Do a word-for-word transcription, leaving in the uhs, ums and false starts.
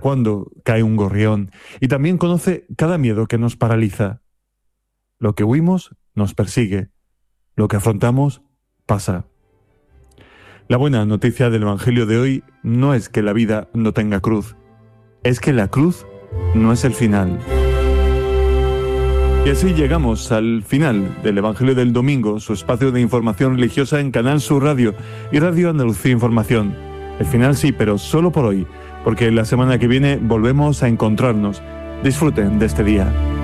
cuándo cae un gorrión y también conoce cada miedo que nos paraliza. Lo que huimos nos persigue, lo que afrontamos pasa. La buena noticia del Evangelio de hoy no es que la vida no tenga cruz, es que la cruz no es el final. Y así llegamos al final del Evangelio del Domingo, su espacio de información religiosa en Canal Sur Radio y Radio Andalucía Información. El final sí, pero solo por hoy, porque la semana que viene volvemos a encontrarnos. Disfruten de este día.